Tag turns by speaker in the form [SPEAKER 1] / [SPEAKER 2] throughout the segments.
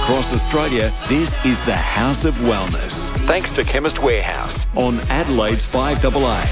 [SPEAKER 1] Across Australia, this is the House of Wellness. Thanks to Chemist Warehouse on Adelaide's 5AA.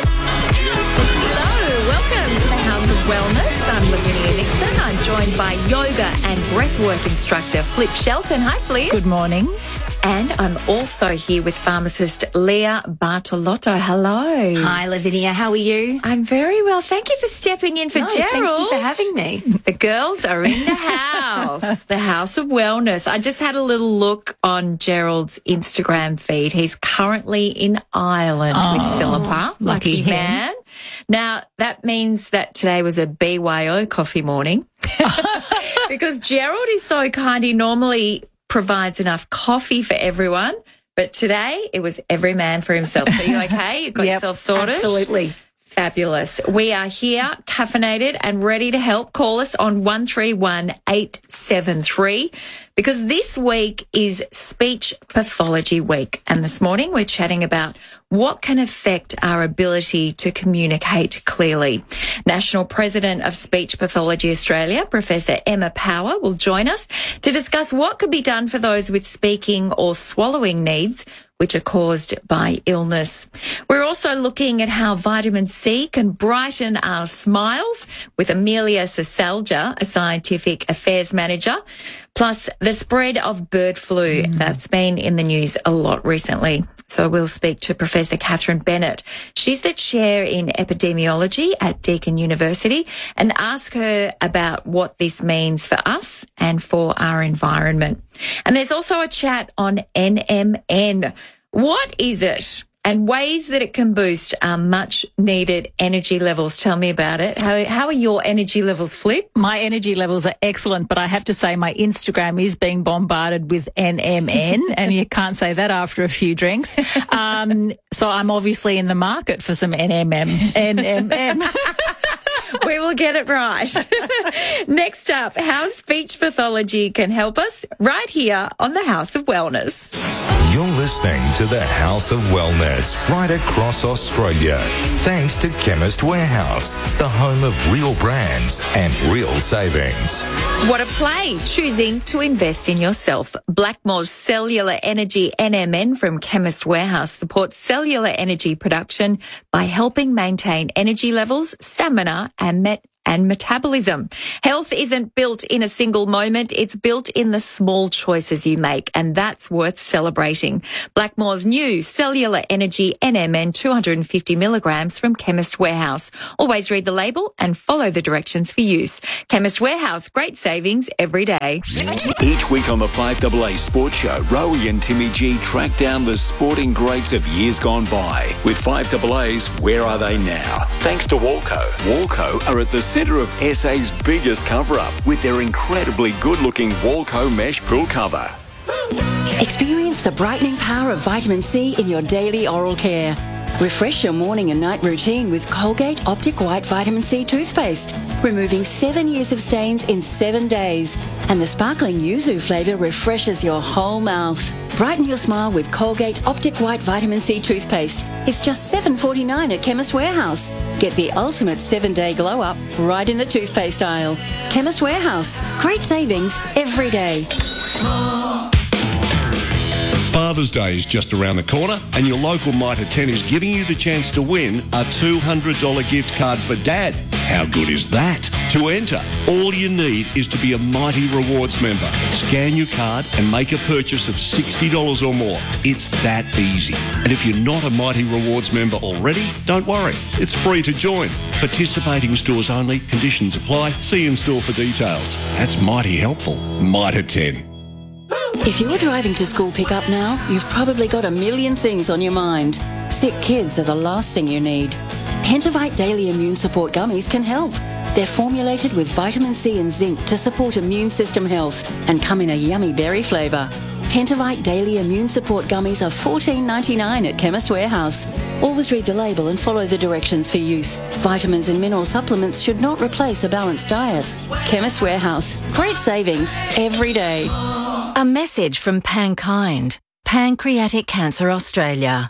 [SPEAKER 2] Hello, welcome to the House of Wellness. I'm Lavinia Nixon. I'm joined by yoga and breathwork instructor Flip Shelton. Hi, Flip.
[SPEAKER 3] Good morning.
[SPEAKER 2] And I'm also here with pharmacist Leah Bartolotto. Hello.
[SPEAKER 3] Hi, Lavinia. How are you?
[SPEAKER 2] I'm very well. Thank you for stepping in for Gerald.
[SPEAKER 3] Thank you for having me.
[SPEAKER 2] The girls are in the house, the House of Wellness. I just had a little look on Gerald's Instagram feed. He's currently in Ireland with Philippa. Lucky
[SPEAKER 3] him.
[SPEAKER 2] man. Now, that means that today was a BYO coffee morning because Gerald is so kind. He normally provides enough coffee for everyone, but today it was every man for himself. So you okay? You got yourself sorted?
[SPEAKER 3] Absolutely.
[SPEAKER 2] Fabulous. We are here, caffeinated and ready to help. Call us on 131873 because this week is Speech Pathology Week. And this morning we're chatting about what can affect our ability to communicate clearly. National President of Speech Pathology Australia, Professor Emma Power, will join us to discuss what could be done for those with speaking or swallowing needs which are caused by illness. We're also looking at how vitamin C can brighten our smiles with Amelia Sasalja, a scientific affairs manager, plus the spread of bird flu that's been in the news a lot recently. So we'll speak to Professor Catherine Bennett. She's the chair in epidemiology at Deakin University and ask her about what this means for us and for our environment. And there's also a chat on NMN. What is it? And ways that it can boost our much needed energy levels. Tell me about it. How are your energy levels, Flip?
[SPEAKER 3] My energy levels are excellent, but I have to say my Instagram is being bombarded with NMN, and you can't say that after a few drinks. So I'm obviously in the market for some NMN.
[SPEAKER 2] We will get it right. Next up, how speech pathology can help us right here on the House of Wellness.
[SPEAKER 4] You're listening to the House of Wellness right across Australia. Thanks to Chemist Warehouse, the home of real brands and real savings.
[SPEAKER 2] What a play, choosing to invest in yourself. Blackmore's Cellular Energy NMN from Chemist Warehouse supports cellular energy production by helping maintain energy levels, stamina and metabolism. Health isn't built in a single moment. It's built in the small choices you make, and that's worth celebrating. Blackmore's new Cellular Energy NMN 250 milligrams from Chemist Warehouse. Always read the label and follow the directions for use. Chemist Warehouse, great savings every day.
[SPEAKER 1] Each week on the 5AA Sports Show, Rowie and Timmy G track down the sporting greats of years gone by. With 5AA's Where Are They Now? Thanks to Walco. Walco are at the centre of SA's biggest cover-up with their incredibly good-looking Walco mesh pool cover.
[SPEAKER 5] Experience the brightening power of vitamin C in your daily oral care. Refresh your morning and night routine with Colgate Optic White Vitamin C toothpaste, removing 7 years of stains in 7 days. And the sparkling yuzu flavour refreshes your whole mouth. Brighten your smile with Colgate Optic White Vitamin C toothpaste. It's just $7.49 at Chemist Warehouse. Get the ultimate 7-day glow up right in the toothpaste aisle. Chemist Warehouse. Great savings every day.
[SPEAKER 6] Father's Day is just around the corner and your local Mitre 10 is giving you the chance to win a $200 gift card for Dad. How good is that? To enter, all you need is to be a Mighty Rewards member. Scan your card and make a purchase of $60 or more. It's that easy. And if you're not a Mighty Rewards member already, don't worry. It's free to join. Participating stores only. Conditions apply. See in store for details. That's mighty helpful. Mitre 10.
[SPEAKER 5] If you're driving to school pickup now, you've probably got a million things on your mind. Sick kids are the last thing you need. Pentavite Daily Immune Support Gummies can help. They're formulated with vitamin C and zinc to support immune system health and come in a yummy berry flavour. Pentavite Daily Immune Support Gummies are $14.99 at Chemist Warehouse. Always read the label and follow the directions for use. Vitamins and mineral supplements should not replace a balanced diet. Chemist Warehouse. Great savings every day.
[SPEAKER 7] A message from Pankind, Pancreatic Cancer Australia.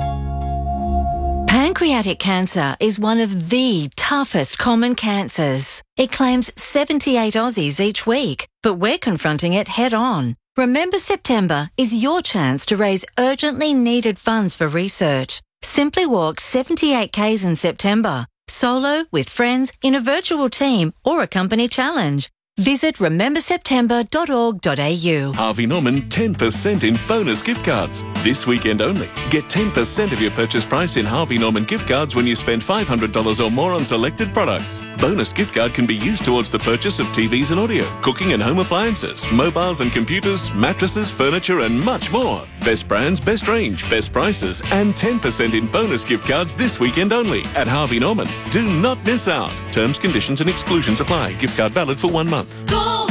[SPEAKER 7] Pancreatic cancer is one of the toughest common cancers. It claims 78 Aussies each week, but we're confronting it head on. Remember September is your chance to raise urgently needed funds for research. Simply walk 78 Ks in September, solo, with friends, in a virtual team or a company challenge. Visit rememberseptember.org.au.
[SPEAKER 8] Harvey Norman 10% in bonus gift cards. This weekend only. Get 10% of your purchase price in Harvey Norman gift cards when you spend $500 or more on selected products. Bonus gift card can be used towards the purchase of TVs and audio, cooking and home appliances, mobiles and computers, mattresses, furniture and much more. Best brands, best range, best prices and 10% in bonus gift cards this weekend only at Harvey Norman. Do not miss out. Terms, conditions and exclusions apply. Gift card valid for 1 month.
[SPEAKER 5] So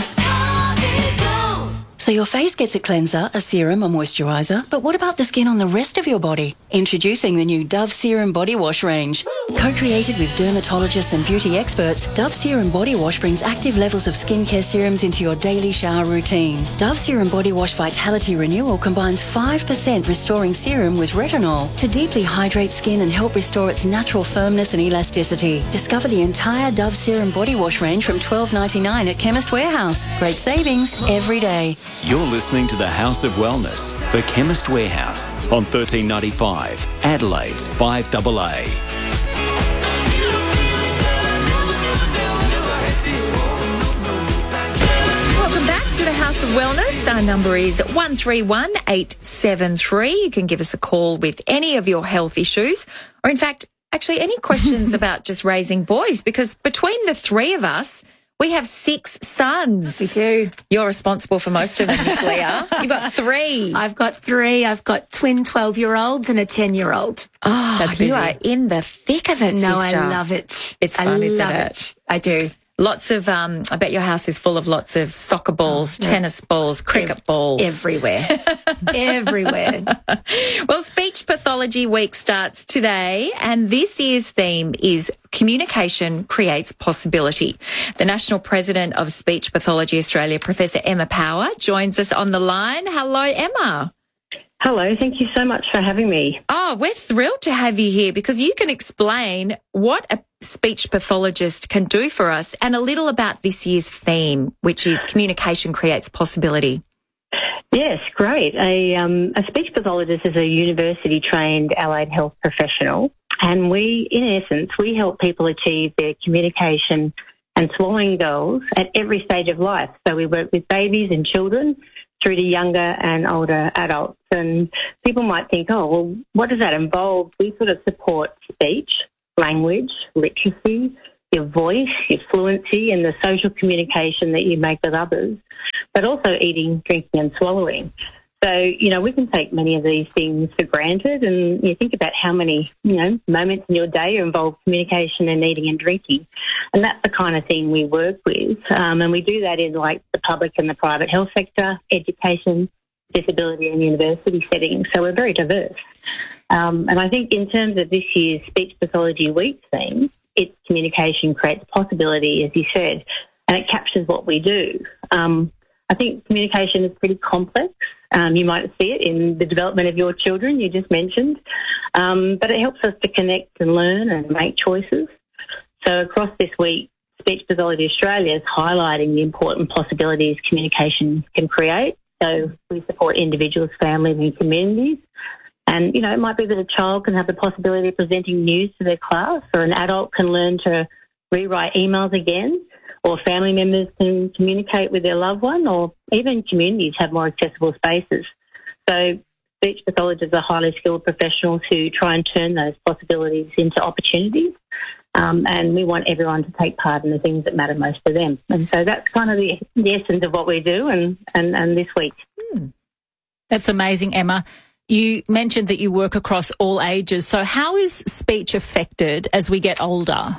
[SPEAKER 5] your face gets a cleanser, a serum, a moisturiser, but what about the skin on the rest of your body? Introducing the new Dove Serum Body Wash range. Co-created with dermatologists and beauty experts, Dove Serum Body Wash brings active levels of skincare serums into your daily shower routine. Dove Serum Body Wash Vitality Renewal combines 5% restoring serum with retinol to deeply hydrate skin and help restore its natural firmness and elasticity. Discover the entire Dove Serum Body Wash range from $12.99 at Chemist Warehouse. Great savings every day.
[SPEAKER 1] You're listening to the House of Wellness for Chemist Warehouse on 1395, Adelaide's 5AA.
[SPEAKER 2] Welcome back to the House of Wellness. Our number is 131873. You can give us a call with any of your health issues, or in fact, actually any questions about just raising boys, because between the three of us, we have 6 sons.
[SPEAKER 9] We do.
[SPEAKER 2] You're responsible for most of them, Miss Leah. You've got 3.
[SPEAKER 9] I've got 3. I've got twin 12-year-olds and a 10-year-old.
[SPEAKER 2] Oh,
[SPEAKER 9] That's busy.
[SPEAKER 2] You are in the thick of it,
[SPEAKER 9] No,
[SPEAKER 2] sister.
[SPEAKER 9] I love it.
[SPEAKER 2] It's fun, isn't
[SPEAKER 9] love
[SPEAKER 2] it?
[SPEAKER 9] I do.
[SPEAKER 2] Lots of, I bet your house is full of lots of soccer balls, tennis balls, cricket balls.
[SPEAKER 9] Everywhere. Everywhere.
[SPEAKER 2] Well, Speech Pathology Week starts today, and this year's theme is Communication Creates Possibility. The National President of Speech Pathology Australia, Professor Emma Power, joins us on the line. Hello, Emma.
[SPEAKER 10] Hello, thank you so much for having me.
[SPEAKER 2] Oh, we're thrilled to have you here because you can explain what a speech pathologist can do for us and a little about this year's theme, which is Communication Creates Possibility.
[SPEAKER 10] Yes, great. A speech pathologist is a university-trained allied health professional, and we help people achieve their communication and swallowing goals at every stage of life. So we work with babies and children through to younger and older adults. And people might think, oh, well, what does that involve? We sort of support speech, language, literacy, your voice, your fluency, and the social communication that you make with others, but also eating, drinking and swallowing. So, we can take many of these things for granted, and you think about how many, moments in your day involve communication and eating and drinking. And that's the kind of thing we work with. And we do that in like the public and the private health sector, education, disability and university settings. So we're very diverse. And I think in terms of this year's Speech Pathology Week theme, it's Communication Creates Possibility, as you said, and it captures what we do. I think communication is pretty complex. You might see it in the development of your children, you just mentioned, but it helps us to connect and learn and make choices. So across this week, Speech Pathology Australia is highlighting the important possibilities communication can create. So we support individuals, families and communities. And, it might be that a child can have the possibility of presenting news to their class, or an adult can learn to rewrite emails again, or family members can communicate with their loved one, or even communities have more accessible spaces. So speech pathologists are highly skilled professionals who try and turn those possibilities into opportunities. And we want everyone to take part in the things that matter most to them. And so that's kind of the essence of what we do and this week.
[SPEAKER 3] That's amazing, Emma. You mentioned that you work across all ages. So how is speech affected as we get older?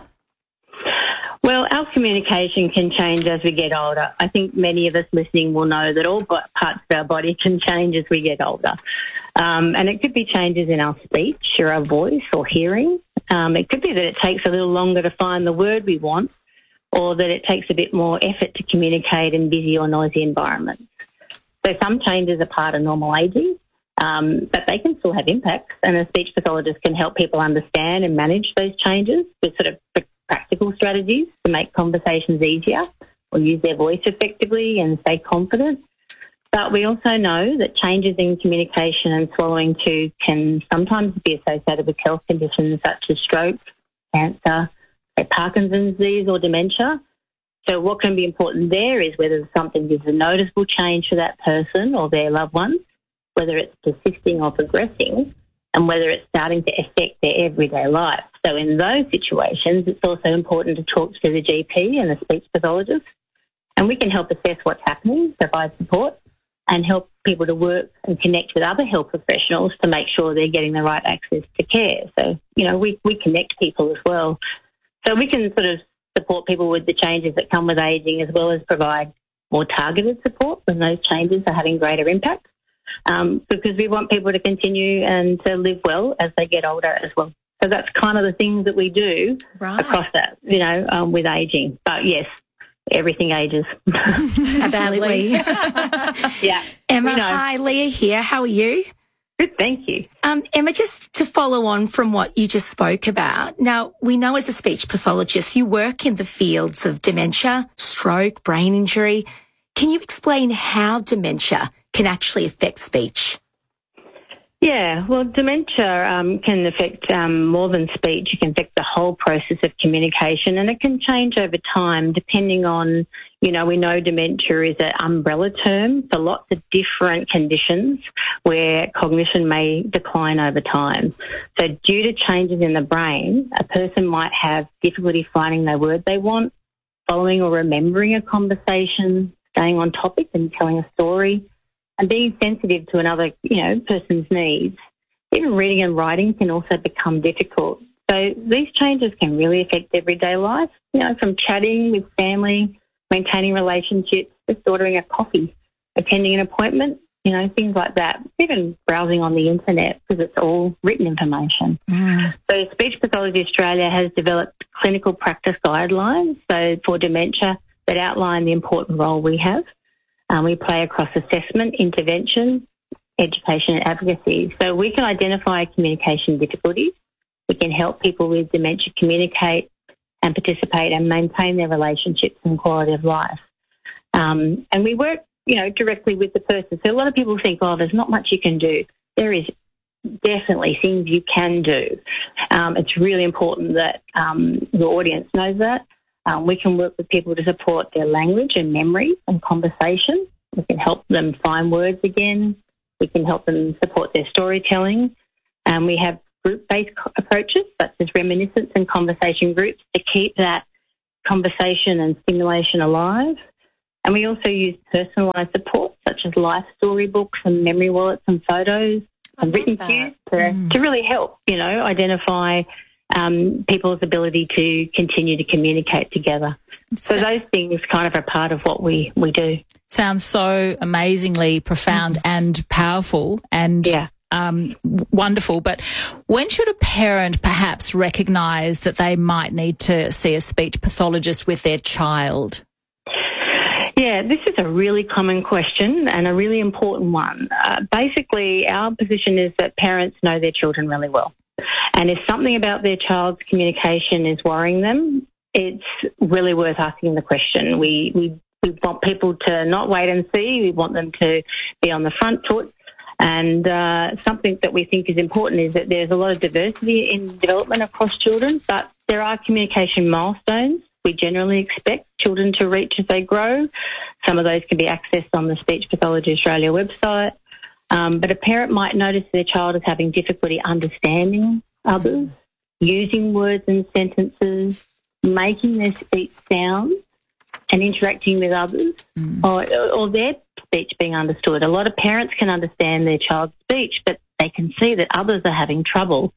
[SPEAKER 10] Well, our communication can change as we get older. I think many of us listening will know that all parts of our body can change as we get older. And it could be changes in our speech or our voice or hearing. It could be that it takes a little longer to find the word we want, or that it takes a bit more effort to communicate in busy or noisy environments. So some changes are part of normal aging, but they can still have impacts, and a speech pathologist can help people understand and manage those changes with sort of practical strategies to make conversations easier or use their voice effectively and stay confident. But we also know that changes in communication and swallowing too can sometimes be associated with health conditions such as stroke, cancer, Parkinson's disease or dementia. So what can be important there is whether something is a noticeable change for that person or their loved ones, whether it's persisting or progressing, and whether it's starting to affect their everyday life. So in those situations, it's also important to talk to the GP and the speech pathologist, and we can help assess what's happening, provide support, and help people to work and connect with other health professionals to make sure they're getting the right access to care. So, we connect people as well. So we can sort of support people with the changes that come with ageing, as well as provide more targeted support when those changes are having greater impact, because we want people to continue and to live well as they get older as well. So that's kind of the things that we do across that, with ageing. But yes, everything ages.
[SPEAKER 9] Absolutely.
[SPEAKER 10] Yeah.
[SPEAKER 9] Emma, hi, Leah here. How are you?
[SPEAKER 10] Good, thank you.
[SPEAKER 9] Emma, just to follow on from what you just spoke about, now we know as a speech pathologist you work in the fields of dementia, stroke, brain injury. Can you explain how dementia can actually affect speech?
[SPEAKER 10] Yeah, well, dementia can affect more than speech. It can affect the whole process of communication, and it can change over time depending on, we know dementia is an umbrella term for lots of different conditions where cognition may decline over time. So due to changes in the brain, a person might have difficulty finding the word they want, following or remembering a conversation, staying on topic and telling a story, and being sensitive to another, person's needs. Even reading and writing can also become difficult. So these changes can really affect everyday life, from chatting with family, maintaining relationships, just ordering a coffee, attending an appointment, things like that. Even browsing on the internet, because it's all written information. So Speech Pathology Australia has developed clinical practice guidelines for dementia that outline the important role we have. We play across assessment, intervention, education and advocacy. So we can identify communication difficulties. We can help people with dementia communicate and participate and maintain their relationships and quality of life. And we work, directly with the person. So a lot of people think, there's not much you can do. There is definitely things you can do. It's really important that the audience knows that. We can work with people to support their language and memory and conversation. We can help them find words again. We can help them support their storytelling. We have group-based approaches such as reminiscence and conversation groups to keep that conversation and stimulation alive. And we also use personalised support such as life story books and memory wallets and photos and written cues to really help, identify people's ability to continue to communicate together. So those things kind of are part of what we do.
[SPEAKER 3] Sounds so amazingly profound and powerful and wonderful. But when should a parent perhaps recognise that they might need to see a speech pathologist with their child?
[SPEAKER 10] Yeah, this is a really common question and a really important one. Basically, our position is that parents know their children really well. And if something about their child's communication is worrying them, it's really worth asking the question. We want people to not wait and see. We want them to be on the front foot. And something that we think is important is that there's a lot of diversity in development across children, but there are communication milestones we generally expect children to reach as they grow. Some of those can be accessed on the Speech Pathology Australia website. But a parent might notice their child is having difficulty understanding others, using words and sentences, making their speech sounds and interacting with others, or their speech being understood. A lot of parents can understand their child's speech, but they can see that others are having trouble.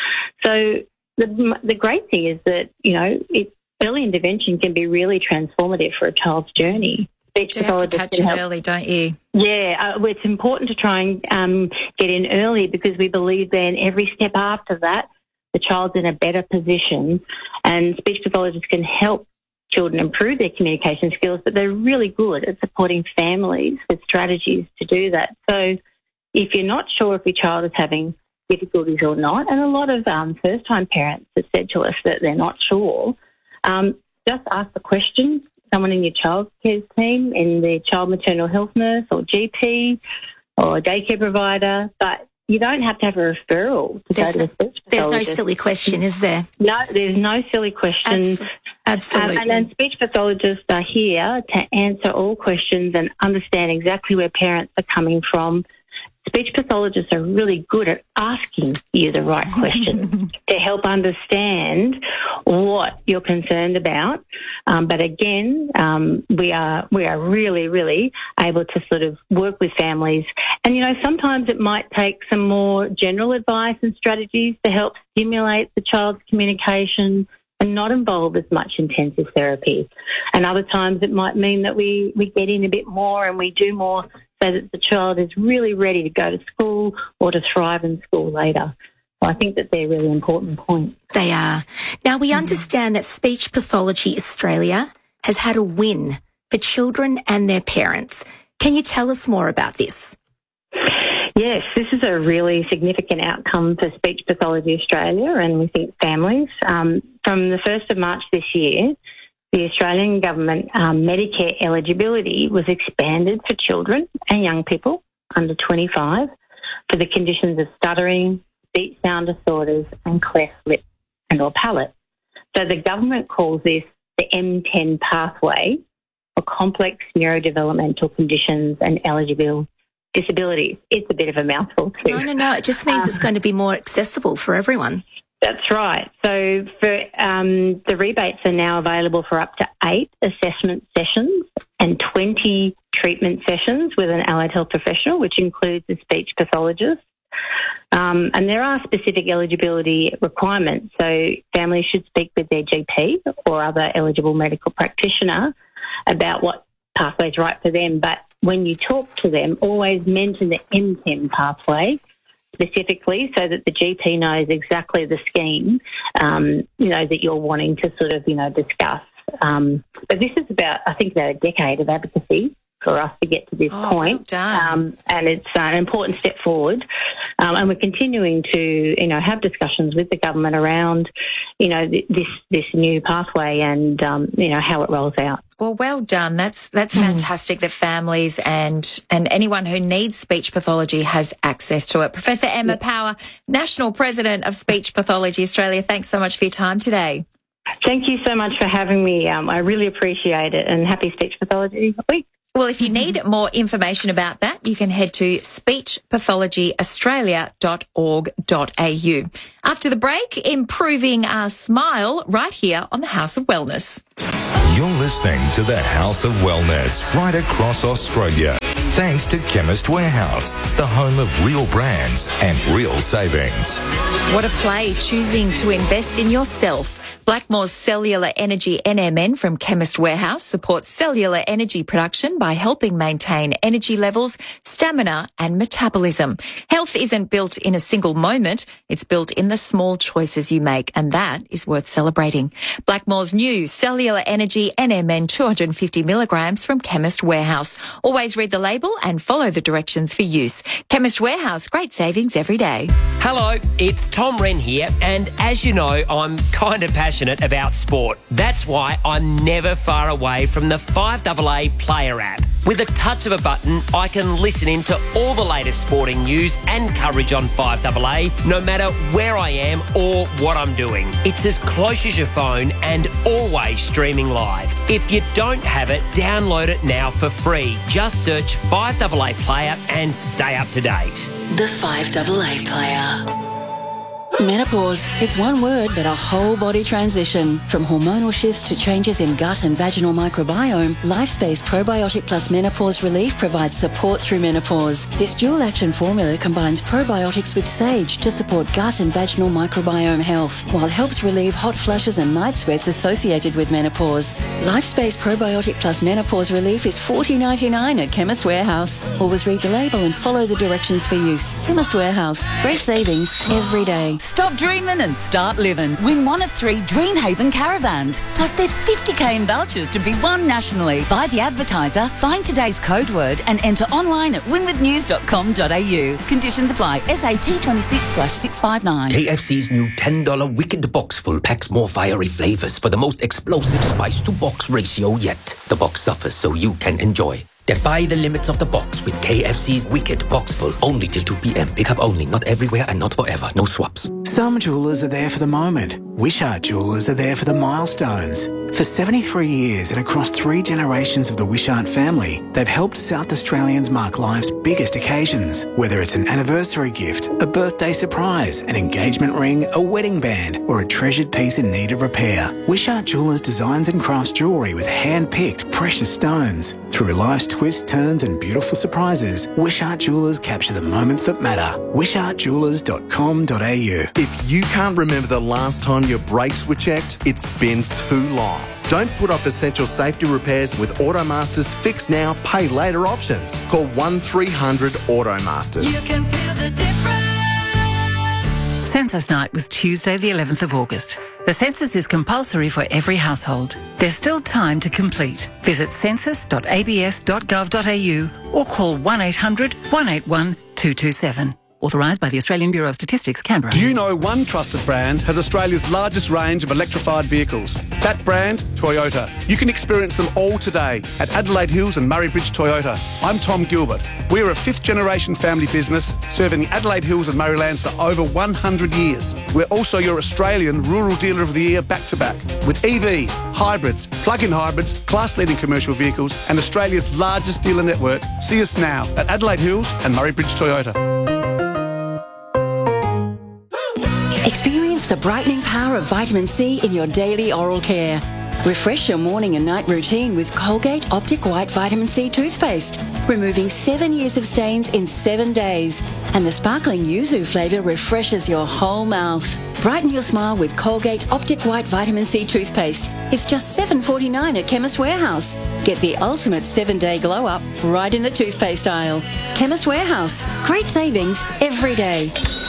[SPEAKER 10] So the great thing is that, early intervention can be really transformative for a child's journey.
[SPEAKER 2] You have to catch it early, don't you?
[SPEAKER 10] Yeah, it's important to try and get in early because we believe then every step after that, the child's in a better position, and speech pathologists can help children improve their communication skills, but they're really good at supporting families with strategies to do that. So if you're not sure if your child is having difficulties or not, and a lot of first-time parents have said to us that they're not sure, just ask the question. someone in your childcare team, in the child maternal health nurse or GP or a daycare provider, but you don't have to have a referral to go to the speech pathologist.
[SPEAKER 9] There's no silly question, is there?
[SPEAKER 10] No, there's no silly question.
[SPEAKER 9] Absolutely.
[SPEAKER 10] And then speech pathologists are here to answer all questions and understand exactly where parents are coming from. Speech pathologists are really good at asking you the right questions to help understand what you're concerned about. But again, we are really, really able to sort of work with families. And, sometimes it might take some more general advice and strategies to help stimulate the child's communication and not involve as much intensive therapy. And other times it might mean that we get in a bit more and we do more so that the child is really ready to go to school or to thrive in school later. So I think that they're really important points.
[SPEAKER 9] They are. Now, we understand that Speech Pathology Australia has had a win for children and their parents. Can you tell us more about this?
[SPEAKER 10] Yes, this is a really significant outcome for Speech Pathology Australia and we think families. From the 1st of March this year, the Australian government Medicare eligibility was expanded for children and young people under 25 for the conditions of stuttering, speech sound disorders and cleft lip and or palate. So the government calls this the M10 pathway for complex neurodevelopmental conditions and eligible disabilities. It's a bit of a mouthful too.
[SPEAKER 9] No. It just means it's going to be more accessible for everyone.
[SPEAKER 10] That's right. So for the rebates are now available for up to 8 assessment sessions and 20 treatment sessions with an allied health professional, which includes a speech pathologist. And there are specific eligibility requirements. So families should speak with their GP or other eligible medical practitioner about what pathway is right for them. But when you talk to them, always mention the M10 pathway specifically so that the GP knows exactly the scheme, that you're wanting to sort of, discuss. But this is about a decade of advocacy for us to get to this point.
[SPEAKER 2] Well done.
[SPEAKER 10] And it's an important step forward. And we're continuing to, have discussions with the government around, this new pathway and, how it rolls out.
[SPEAKER 2] Well done. That's fantastic that families and anyone who needs speech pathology has access to it. Professor Emma Power, National President of Speech Pathology Australia, thanks so much for your time today.
[SPEAKER 10] Thank you so much for having me. I really appreciate it, and happy Speech Pathology Week.
[SPEAKER 2] Well, if you need more information about that, you can head to speechpathologyaustralia.org.au. After the break, improving our smile right here on the House of Wellness.
[SPEAKER 4] You're listening to the House of Wellness right across Australia. Thanks to Chemist Warehouse, the home of real brands and real savings.
[SPEAKER 2] What a play, choosing to invest in yourself. Blackmore's Cellular Energy NMN from Chemist Warehouse supports cellular energy production by helping maintain energy levels, stamina and metabolism. Health isn't built in a single moment, it's built in the small choices you make, and that is worth celebrating. Blackmore's new Cellular Energy NMN 250 milligrams from Chemist Warehouse. Always read the label and follow the directions for use. Chemist Warehouse, great savings every day.
[SPEAKER 11] Hello, it's Tom Wren here, and as you know, I'm kind of passionate about sport. That's why I'm never far away from the 5AA Player app. With a touch of a button, I can listen in to all the latest sporting news and coverage on 5AA, no matter where I am or what I'm doing. It's as close as your phone and always streaming live. If you don't have it, download it now for free. Just search 5AA Player and stay up to date.
[SPEAKER 5] The 5AA Player. Menopause. It's one word, but a whole body transition. From hormonal shifts to changes in gut and vaginal microbiome, LifeSpace Probiotic Plus Menopause Relief provides support through menopause. This dual-action formula combines probiotics with sage to support gut and vaginal microbiome health, while helps relieve hot flushes and night sweats associated with menopause. LifeSpace Probiotic Plus Menopause Relief is $40.99 at Chemist Warehouse. Always read the label and follow the directions for use. Chemist Warehouse. Great savings every day.
[SPEAKER 12] Stop dreaming and start living. Win one of 3 Dreamhaven caravans. Plus there's 50k in vouchers to be won nationally. Buy the advertiser, find today's code word and enter online at winwithnews.com.au. Conditions apply. SAT 26/659.
[SPEAKER 13] KFC's new $10 Wicked Box full packs more fiery flavours for the most explosive spice to box ratio yet. The box suffers so you can enjoy. Defy the limits of the box with KFC's Wicked Box full. Only till 2 p.m. Pick up only. Not everywhere and not forever. No swaps.
[SPEAKER 14] Some jewellers are there for the moment. Wishart Jewellers are there for the milestones. For 73 years and across 3 generations of the Wishart family, they've helped South Australians mark life's biggest occasions. Whether it's an anniversary gift, a birthday surprise, an engagement ring, a wedding band, or a treasured piece in need of repair, Wishart Jewellers designs and crafts jewellery with hand-picked precious stones. Through life's twists, turns and beautiful surprises, Wishart Jewellers capture the moments that matter. wishartjewellers.com.au.
[SPEAKER 15] If you can't remember the last time your brakes were checked, it's been too long. Don't put off essential safety repairs with Automaster's Fix Now, Pay Later options. Call 1300 Automasters.
[SPEAKER 16] You can feel the difference. Census night was Tuesday the 11th of August. The census is compulsory for every household. There's still time to complete. Visit census.abs.gov.au or call 1800 181 227. Authorised by the Australian Bureau of Statistics, Canberra.
[SPEAKER 17] Do you know one trusted brand has Australia's largest range of electrified vehicles? That brand, Toyota. You can experience them all today at Adelaide Hills and Murray Bridge Toyota. I'm Tom Gilbert. We're a 5th generation family business serving the Adelaide Hills and Murraylands for over 100 years. We're also your Australian Rural Dealer of the Year back-to-back with EVs, hybrids, plug-in hybrids, class-leading commercial vehicles and Australia's largest dealer network. See us now at Adelaide Hills and Murray Bridge Toyota.
[SPEAKER 5] Experience the brightening power of vitamin C in your daily oral care. Refresh your morning and night routine with Colgate Optic White Vitamin C toothpaste, removing 7 years of stains in 7 days. And the sparkling yuzu flavour refreshes your whole mouth. Brighten your smile with Colgate Optic White Vitamin C toothpaste. It's just $7.49 at Chemist Warehouse. Get the ultimate 7-day glow up right in the toothpaste aisle. Chemist Warehouse. Great savings every day.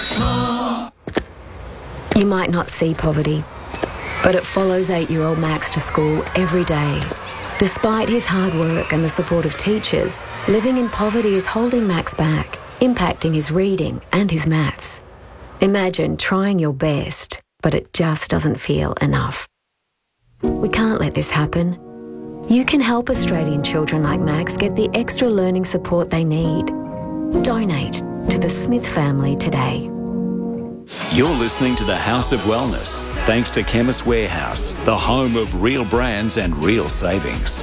[SPEAKER 18] You might not see poverty, but it follows 8-year-old Max to school every day. Despite his hard work and the support of teachers, living in poverty is holding Max back, impacting his reading and his maths. Imagine trying your best, but it just doesn't feel enough. We can't let this happen. You can help Australian children like Max get the extra learning support they need. Donate to the Smith family today.
[SPEAKER 1] You're listening to the House of Wellness, thanks to Chemist Warehouse, the home of real brands and real savings.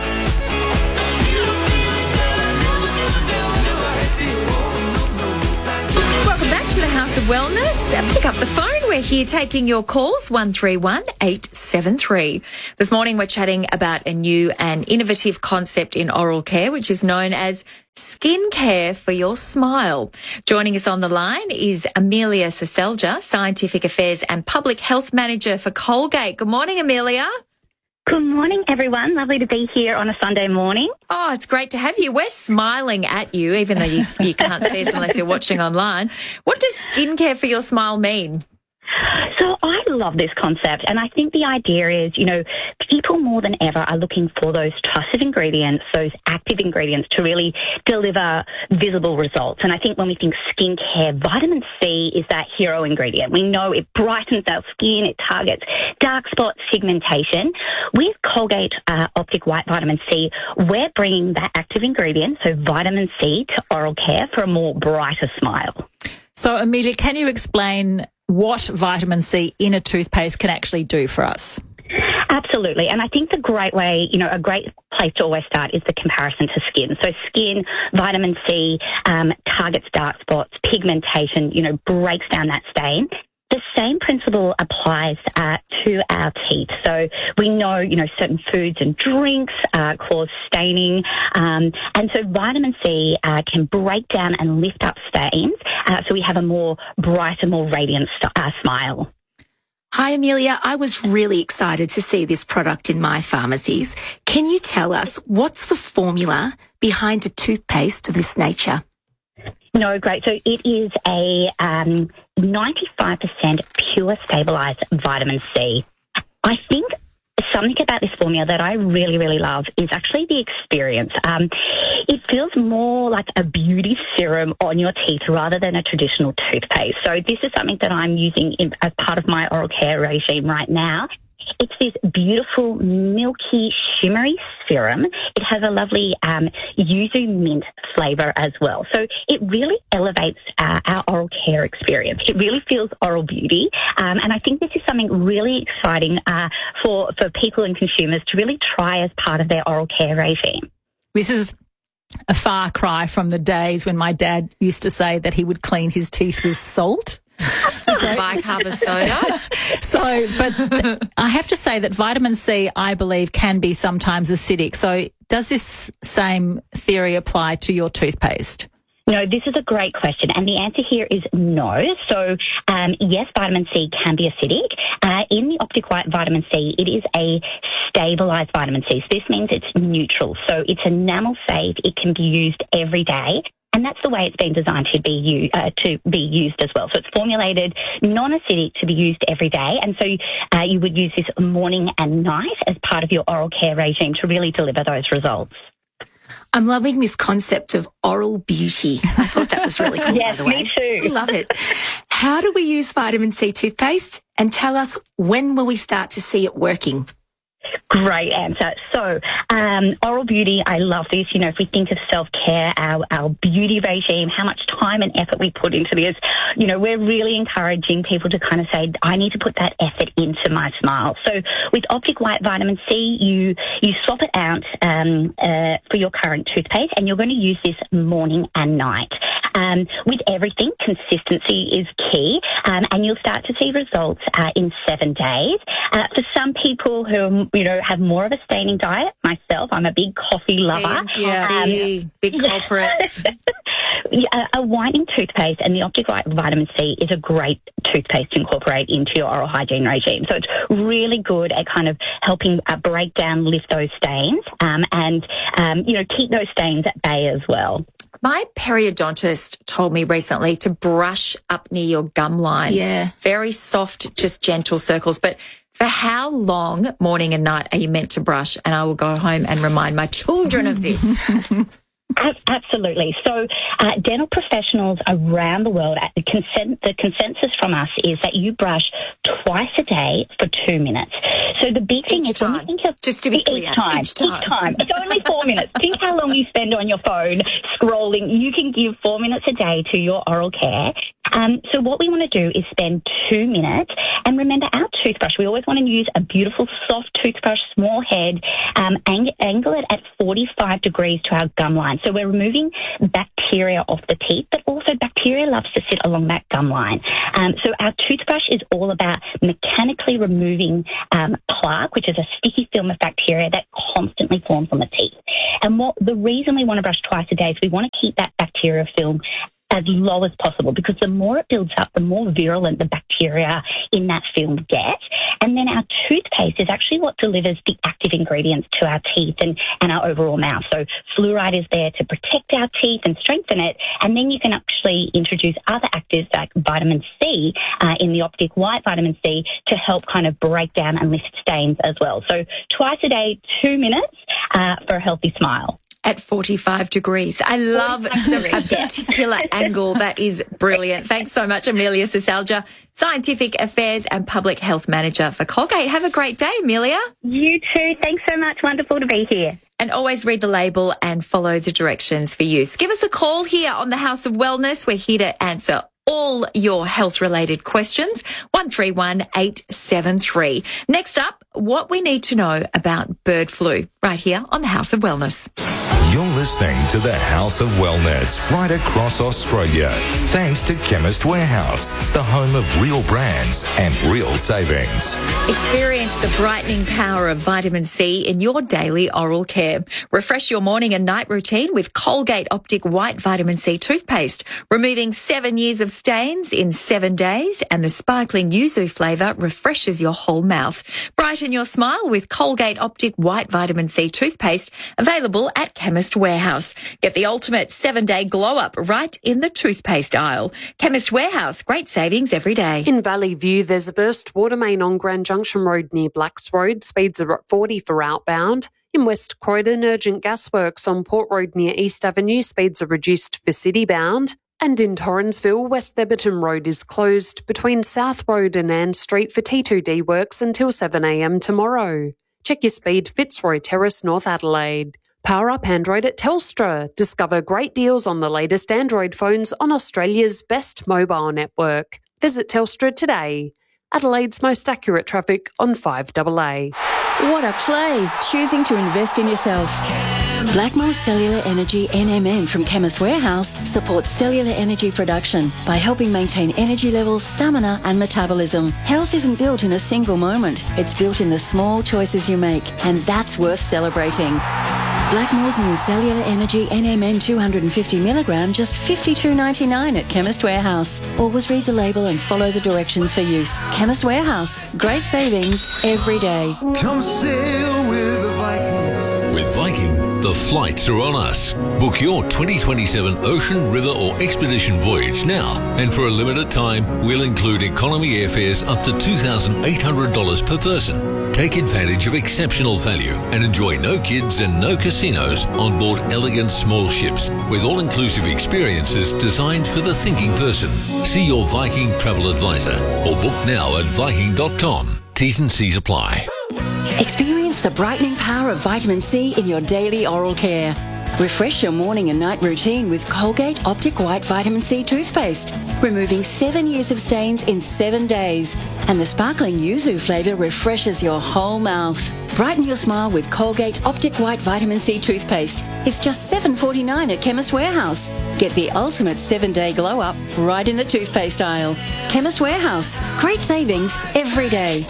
[SPEAKER 2] Welcome back to the House of Wellness. Pick up the phone. We're here taking your calls, 131 873. This morning we're chatting about a new and innovative concept in oral care, which is known as skin care for your smile. Joining us on the line is Amelia Saselja, Scientific Affairs and Public Health Manager for Colgate. Good morning, Amelia.
[SPEAKER 19] Good morning, everyone. Lovely to be here on a Sunday morning.
[SPEAKER 2] Oh, it's great to have you. We're smiling at you, even though you can't see us unless you're watching online. What does skincare for your smile mean?
[SPEAKER 19] So I love this concept, and I think the idea is, people more than ever are looking for those trusted ingredients, those active ingredients to really deliver visible results. And I think when we think skincare, vitamin C is that hero ingredient. We know it brightens our skin, it targets dark spots, pigmentation. With Colgate Optic White Vitamin C, we're bringing that active ingredient, so vitamin C, to oral care for a more brighter smile.
[SPEAKER 3] So, Amelia, can you explain what vitamin C in a toothpaste can actually do for us?
[SPEAKER 19] Absolutely. And I think the great way, a great place to always start is the comparison to skin. So skin, vitamin C, targets dark spots, pigmentation, breaks down that stain. The same principle applies to our teeth. So we know, certain foods and drinks cause staining. And so vitamin C can break down and lift up stains. So we have a more brighter, more radiant smile.
[SPEAKER 9] Hi, Amelia. I was really excited to see this product in my pharmacies. Can you tell us what's the formula behind a toothpaste of this nature?
[SPEAKER 19] No, great. So it is a 95% pure stabilised vitamin C. I think something about this formula that I really, really love is actually the experience. It feels more like a beauty serum on your teeth rather than a traditional toothpaste. So this is something that I'm using as part of my oral care regime right now. It's this beautiful, milky, shimmery serum. It has a lovely yuzu mint flavour as well. So it really elevates our oral care experience. It really feels oral beauty. And I think this is something really exciting for people and consumers to really try as part of their oral care regime.
[SPEAKER 3] This is a far cry from the days when my dad used to say that he would clean his teeth with salt.
[SPEAKER 2] Bicarb soda.
[SPEAKER 3] But I have to say that vitamin C, I believe, can be sometimes acidic. So does this same theory apply to your toothpaste?
[SPEAKER 19] No, this is a great question, and the answer here is no. So, yes, vitamin C can be acidic. In the Optic White vitamin C, it is a stabilised vitamin C. So this means it's neutral. So it's enamel safe. It can be used every day. And that's the way it's been designed to be used as well. So it's formulated non-acidic to be used every day. And so you would use this morning and night as part of your oral care regime to really deliver those results.
[SPEAKER 9] I'm loving this concept of oral beauty. I thought that was really cool,
[SPEAKER 19] yes,
[SPEAKER 9] by the way.
[SPEAKER 19] Me too.
[SPEAKER 9] Love it. How do we use vitamin C toothpaste? And tell us, when will we start to see it working?
[SPEAKER 19] Great answer. So, oral beauty, I love this. You know, if we think of self-care, our beauty regime, how much time and effort we put into this, you know, we're really encouraging people to kind of say, I need to put that effort into my smile. So with Optic White vitamin C, you swap it out for your current toothpaste, and you're going to use this morning and night. With everything, consistency is key, and you'll start to see results in 7 days. For some people who, you know, have more of a staining diet, myself, I'm a big coffee lover.
[SPEAKER 2] Big culprits.
[SPEAKER 19] A whitening toothpaste and the Optic White vitamin C is a great toothpaste to incorporate into your oral hygiene regime. So it's really good at kind of helping break down, lift those stains, and you know, keep those stains at bay as well.
[SPEAKER 2] My periodontist told me recently to brush up near your gum line.
[SPEAKER 9] Yeah.
[SPEAKER 2] Very soft, just gentle circles. But for how long, morning and night, are you meant to brush? And I will go home and remind my children of this.
[SPEAKER 19] Absolutely. So dental professionals around the world, the consensus from us is that you brush twice a day for 2 minutes. So the big thing is, when you think of,
[SPEAKER 2] just to be clear,
[SPEAKER 19] each time. It's only 4 minutes. Think how long you spend on your phone scrolling. You can give 4 minutes a day to your oral care. So what we want to do is spend 2 minutes, and remember our toothbrush, we always want to use a beautiful soft toothbrush, small head, angle it at 45 degrees to our gum line. So we're removing bacteria off the teeth, but also bacteria loves to sit along that gum line. So our toothbrush is all about mechanically removing plaque, which is a sticky film of bacteria that constantly forms on the teeth. And the reason we want to brush twice a day is we want to keep that bacteria film as low as possible, because the more it builds up, the more virulent the bacteria in that film gets. And then our toothpaste is actually what delivers the active ingredients to our teeth and our overall mouth. So fluoride is there to protect our teeth and strengthen it. And then you can actually introduce other actives like vitamin C in the Optic White vitamin C to help kind of break down and lift stains as well. So twice a day, 2 minutes for a healthy smile.
[SPEAKER 2] At 45 degrees. I love a particular angle. That is brilliant. Thanks so much, Amelia Cisalja, Scientific Affairs and Public Health Manager for Colgate. Have a great day, Amelia.
[SPEAKER 19] You too. Thanks so much. Wonderful to be here.
[SPEAKER 2] And always read the label and follow the directions for use. Give us a call here on the House of Wellness. We're here to answer all your health-related questions. 131873. Next up, what we need to know about bird flu, right here on the House of Wellness.
[SPEAKER 4] You're listening to the House of Wellness right across Australia. Thanks to Chemist Warehouse, the home of real brands and real savings.
[SPEAKER 2] Experience the brightening power of vitamin C in your daily oral care. Refresh your morning and night routine with Colgate Optic White Vitamin C toothpaste, removing 7 years of stains in 7 days, and the sparkling yuzu flavour refreshes your whole mouth. Brighten your smile with Colgate Optic White Vitamin C toothpaste, available at Chemist Chemist Warehouse. Get the ultimate 7-day glow-up right in the toothpaste aisle. Chemist Warehouse, great savings every day.
[SPEAKER 20] In Valley View, there's a burst water main on Grand Junction Road near Blacks Road. Speeds are at 40 for outbound. In West Croydon, urgent gas works on Port Road near East Avenue. Speeds are reduced for city-bound. And in Torrensville, West Theberton Road is closed between South Road and Ann Street for T2D works until 7am tomorrow. Check your speed, Fitzroy Terrace, North Adelaide. Power up Android at Telstra. Discover great deals on the latest Android phones on Australia's best mobile network. Visit Telstra today. Adelaide's most accurate traffic on 5AA.
[SPEAKER 5] What a play, choosing to invest in yourself. Blackmore Cellular Energy NMN from Chemist Warehouse supports cellular energy production by helping maintain energy levels, stamina and metabolism. Health isn't built in a single moment. It's built in the small choices you make, and that's worth celebrating. Blackmore's new Cellular Energy NMN 250mg, just $52.99 at Chemist Warehouse. Always read the label and follow the directions for use. Chemist Warehouse, great savings every day.
[SPEAKER 21] Come sail with the Vikings. With Viking, the flights are on us. Book your 2027 ocean, river or expedition voyage now, and for a limited time, we'll include economy airfares up to $2,800 per person. Take advantage of exceptional value and enjoy no kids and no casinos on board elegant small ships with all-inclusive experiences designed for the thinking person. See your Viking travel advisor or book now at Viking.com. T's and C's apply.
[SPEAKER 5] Experience the brightening power of vitamin C in your daily oral care. Refresh your morning and night routine with Colgate Optic White Vitamin C toothpaste, removing 7 years of stains in 7 days. And the sparkling yuzu flavour refreshes your whole mouth. Brighten your smile with Colgate Optic White Vitamin C toothpaste. It's just $7.49 at Chemist Warehouse. Get the ultimate 7-day glow-up right in the toothpaste aisle. Chemist Warehouse. Great savings every day.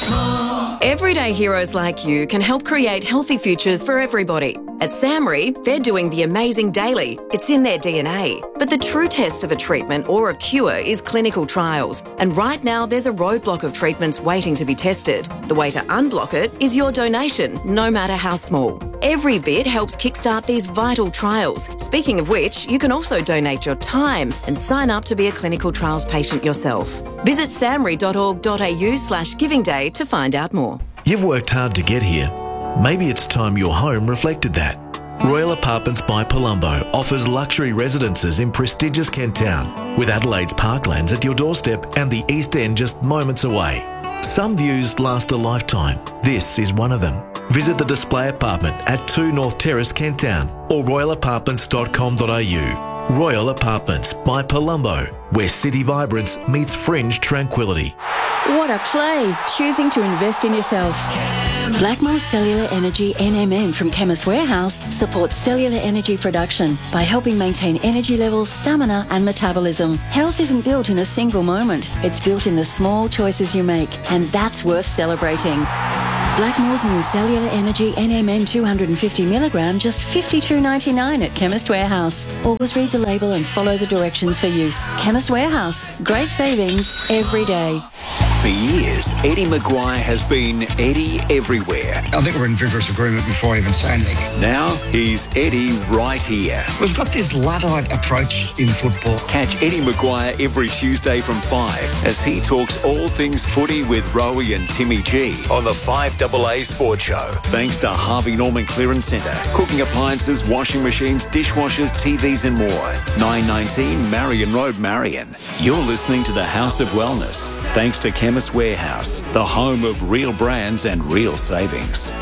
[SPEAKER 22] Everyday heroes like you can help create healthy futures for everybody. At SAMRI, they're doing the amazing daily. It's in their DNA. But the true test of a treatment or a cure is clinical trials. And right now, there's a roadblock of treatments waiting to be tested. The way to unblock it is your donation, no matter how small. Every bit helps kickstart these vital trials. Speaking of which, you can also donate your time and sign up to be a clinical trials patient yourself. Visit samri.org.au/giving day to find out more.
[SPEAKER 23] You've worked hard to get here. Maybe it's time your home reflected that. Royal Apartments by Palumbo offers luxury residences in prestigious Kent Town, with Adelaide's parklands at your doorstep and the East End just moments away. Some views last a lifetime. This is one of them. Visit the display apartment at 2 North Terrace, Kent Town, or royalapartments.com.au. Royal Apartments by Palumbo, where city vibrance meets fringe tranquility.
[SPEAKER 5] What a play, choosing to invest in yourself. Blackmore Cellular Energy NMN from Chemist Warehouse supports cellular energy production by helping maintain energy levels, stamina and metabolism. Health isn't built in a single moment. It's built in the small choices you make, and that's worth celebrating. Blackmore's new Cellular Energy NMN 250mg, just $52.99 at Chemist Warehouse. Always read the label and follow the directions for use. Chemist Warehouse, great savings every day.
[SPEAKER 1] For years, Eddie Maguire has been Eddie everywhere.
[SPEAKER 24] I think we're in vigorous agreement before I even say anything.
[SPEAKER 1] Now he's Eddie right here.
[SPEAKER 24] We've got this Luddite approach in football.
[SPEAKER 1] Catch Eddie Maguire every Tuesday from 5 as he talks all things footy with Rowie and Timmy G on the 5AA Sports Show. Thanks to Harvey Norman Clearance Centre. Cooking appliances, washing machines, dishwashers, TVs and more. 919 Marion Road, Marion. You're listening to the House of Wellness. Thanks to Chemist Warehouse, the home of real brands and real savings.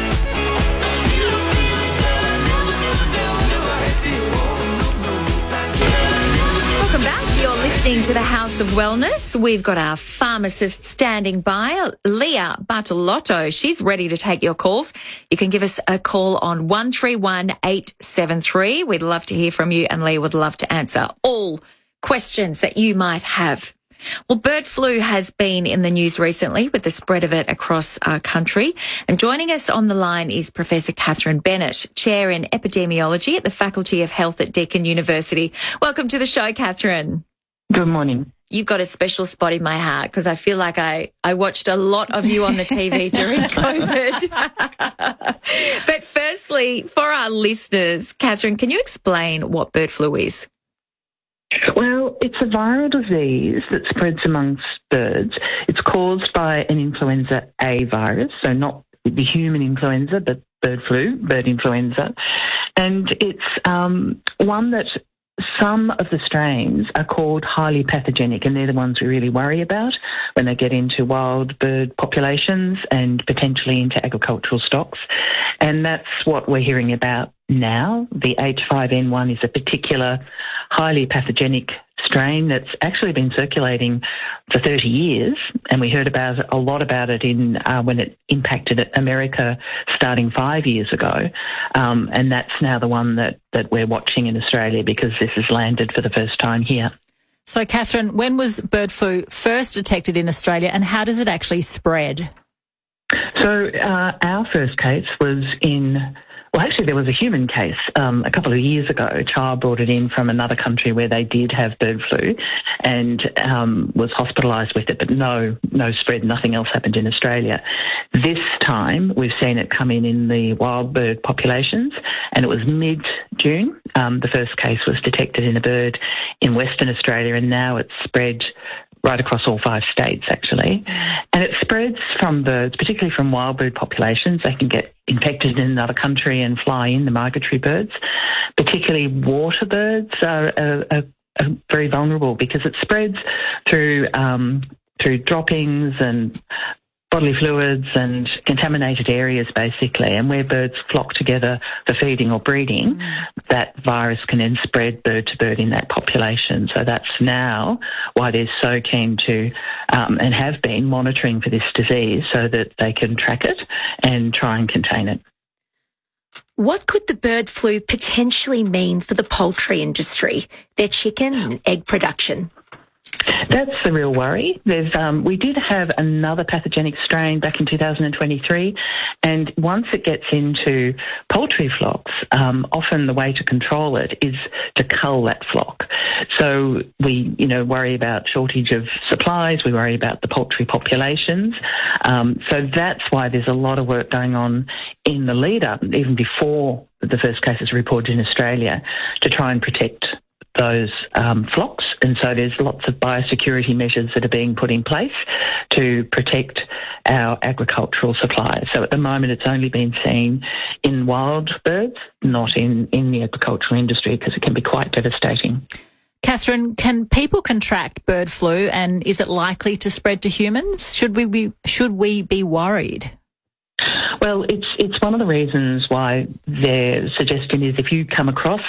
[SPEAKER 2] Welcome back. You're listening to the House of Wellness. We've got our pharmacist standing by, Leah Bartolotto. She's ready to take your calls. You can give us a call on 131873. We'd love to hear from you, and Leah would love to answer all questions that you might have. Well, bird flu has been in the news recently with the spread of it across our country. And joining us on the line is Professor Catherine Bennett, Chair in Epidemiology at the Faculty of Health at Deakin University. Welcome to the show, Catherine.
[SPEAKER 25] Good morning.
[SPEAKER 2] you've got a special spot in my heart because I feel like I watched a lot of you on the TV during COVID. But firstly, for our listeners, Catherine, can you explain what bird flu is?
[SPEAKER 6] Well, it's a viral disease that spreads amongst birds. It's caused by an influenza A virus, so not the human influenza, but bird flu, bird influenza. And it's one that some of the strains are called highly pathogenic, and they're the ones we really worry about when they get into wild bird populations and potentially into agricultural stocks. And that's what we're hearing about now. The H5N1 is a particular highly pathogenic strain that's actually been circulating for 30 years, and we heard about a lot about it in when it impacted America starting 5 years ago, and that's now the one that we're watching in Australia because this has landed for the first time here.
[SPEAKER 3] So, Catherine, when was bird flu first detected in Australia, and how does it actually spread?
[SPEAKER 6] So our first case was actually there was a human case a couple of years ago. A child brought it in from another country where they did have bird flu and was hospitalised with it, but no spread, nothing else happened in Australia. This time we've seen it come in the wild bird populations, and it was mid-June. The first case was detected in a bird in Western Australia, and now it's spread right across all 5 states, actually. And it spreads from birds, particularly from wild bird populations. They can get infected in another country and fly in, the migratory birds. Particularly water birds are very vulnerable because it spreads through droppings and bodily fluids and contaminated areas, basically. And where birds flock together for feeding or breeding, that virus can then spread bird to bird in that population. So that's now why they're so keen to and have been monitoring for this disease so that they can track it and try and contain it.
[SPEAKER 9] What could the bird flu potentially mean for the poultry industry, their chicken and egg production?
[SPEAKER 6] That's the real worry. We did have another pathogenic strain back in 2023, and once it gets into poultry flocks, often the way to control it is to cull that flock. So we, worry about shortage of supplies. We worry about the poultry populations. So that's why there's a lot of work going on in the lead up, even before the first case is reported in Australia, to try and protect those flocks. And so there's lots of biosecurity measures that are being put in place to protect our agricultural supplies. So at the moment it's only been seen in wild birds, not in the agricultural industry, because it can be quite devastating.
[SPEAKER 3] Catherine, can people contract bird flu, and is it likely to spread to humans? Should we be worried?
[SPEAKER 6] Well, it's one of the reasons why their suggestion is if you come across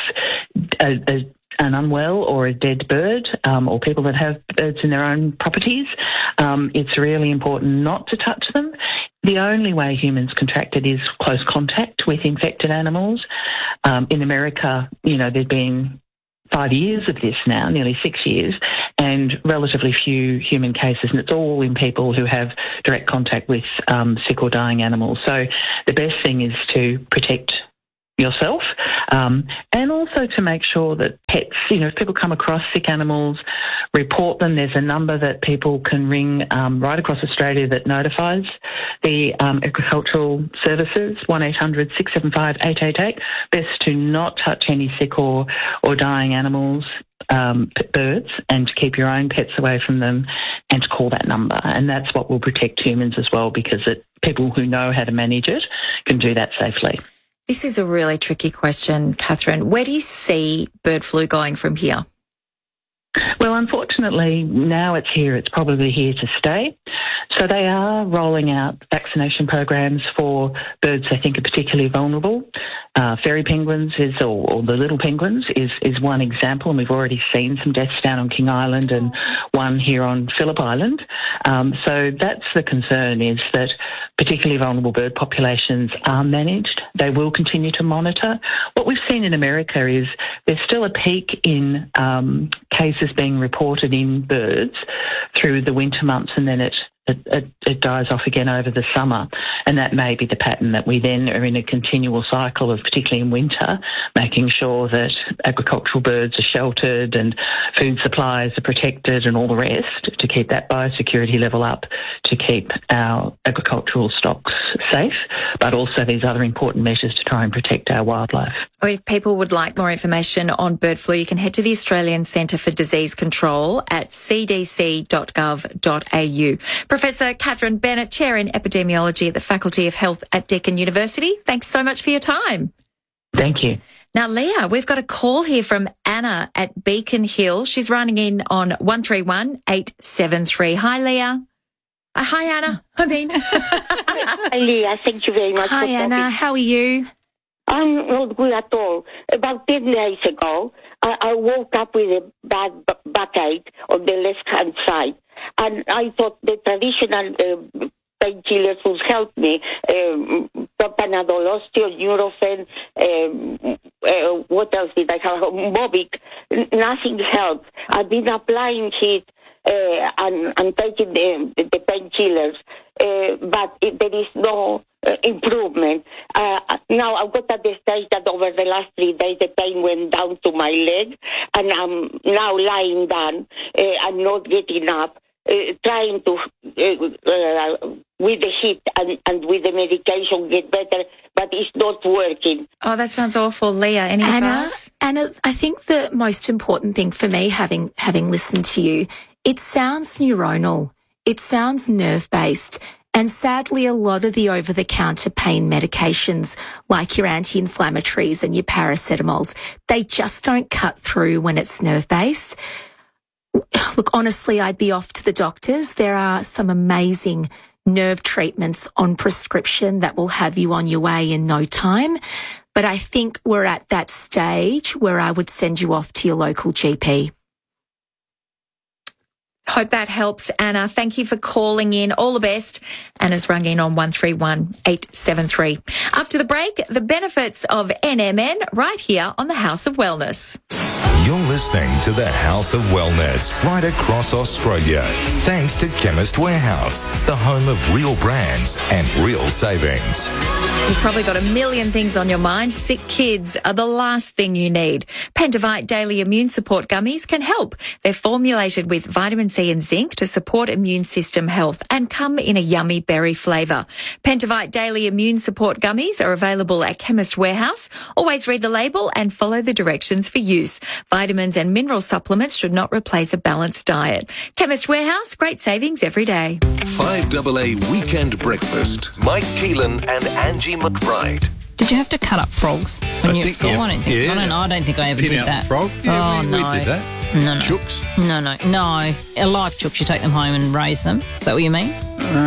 [SPEAKER 6] an unwell or a dead bird, or people that have birds in their own properties, it's really important not to touch them. The only way humans contract it is close contact with infected animals. In America, there've been 5 years of this now, nearly 6 years, and relatively few human cases, and it's all in people who have direct contact with sick or dying animals. So the best thing is to protect yourself, and also to make sure that pets, if people come across sick animals, report them. There's a number that people can ring right across Australia that notifies the agricultural services, 1800 675 888. Best to not touch any sick or dying animals, birds, and to keep your own pets away from them, and to call that number. And that's what will protect humans as well, because people who know how to manage it can do that safely.
[SPEAKER 2] This is a really tricky question, Catherine. Where do you see bird flu going from here?
[SPEAKER 6] Well, unfortunately, now it's here. It's probably here to stay. So they are rolling out vaccination programs for birds they think are particularly vulnerable. Fairy penguins or the little penguins is one example, and we've already seen some deaths down on King Island and one here on Phillip Island. So that's the concern, is that particularly vulnerable bird populations are managed. They will continue to monitor. What we've seen in America is there's still a peak in cases being reported in birds through the winter months, and then it it dies off again over the summer. And that may be the pattern that we then are in a continual cycle of, particularly in winter, making sure that agricultural birds are sheltered and food supplies are protected and all the rest to keep that biosecurity level up, to keep our agricultural stocks safe, but also these other important measures to try and protect our wildlife.
[SPEAKER 2] Or if people would like more information on bird flu, you can head to the Australian Centre for Disease Control at cdc.gov.au. Professor Catherine Bennett, Chair in Epidemiology at the Faculty of Health at Deakin University, thanks so much for your time.
[SPEAKER 6] Thank you.
[SPEAKER 2] Now, Leah, we've got a call here from Anna at Beacon Hill. She's running in on 131-873. Hi, Leah. Hi, Anna.
[SPEAKER 7] Hi, Leah. Thank you very much.
[SPEAKER 9] Hi, Anna. How are you?
[SPEAKER 7] I'm not good at all. About 10 days ago, I woke up with a bad backache on the left-hand side. And I thought the traditional painkillers would help me. Propanadol, Nurofen, what else did I have? Mobic. Nothing helped. I've been applying it and taking the painkillers, but there is no improvement. Now I've got at the stage that over the last 3 days the pain went down to my leg, and I'm now lying down. I'm not getting up. Trying to, with the heat and with the medication, get better, but it's not working.
[SPEAKER 2] Oh, that sounds awful. Leah, any advice?
[SPEAKER 9] Anna, I think the most important thing for me, having listened to you, it sounds neuronal. It sounds nerve-based. And sadly, a lot of the over-the-counter pain medications, like your anti-inflammatories and your paracetamols, they just don't cut through when it's nerve-based. Look, honestly, I'd be off to the doctors. There are some amazing nerve treatments on prescription that will have you on your way in no time. But I think we're at that stage where I would send you off to your local GP.
[SPEAKER 2] Hope that helps, Anna. Thank you for calling in. All the best. Anna's rung in on 131-873. After the break, the benefits of NMN right here on the House of Wellness.
[SPEAKER 4] You're listening to the House of Wellness right across Australia. Thanks to Chemist Warehouse, the home of real brands and real savings.
[SPEAKER 2] You've probably got a million things on your mind. Sick kids are the last thing you need. Pentavite Daily Immune Support Gummies can help. They're formulated with vitamin C and zinc to support immune system health and come in a yummy berry flavour. Pentavite Daily Immune Support Gummies are available at Chemist Warehouse. Always read the label and follow the directions for use. Vitamins and mineral supplements should not replace a balanced diet. Chemist Warehouse, great savings every day.
[SPEAKER 21] 5AA Weekend Breakfast. Mike Keelan and Angie McBride.
[SPEAKER 3] Did you have to cut up frogs when you were at school?
[SPEAKER 21] yeah.
[SPEAKER 3] I don't think.
[SPEAKER 21] Yeah.
[SPEAKER 3] I don't think I ever did that.
[SPEAKER 21] Frog?
[SPEAKER 3] Yeah,
[SPEAKER 21] we did that.
[SPEAKER 3] No.
[SPEAKER 21] Chooks?
[SPEAKER 3] No. A live chooks, you take them home and raise them. Is that what you mean?